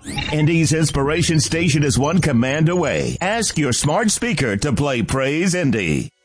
Indy's Inspiration Station is one command away. Ask your smart speaker to play Praise Indy.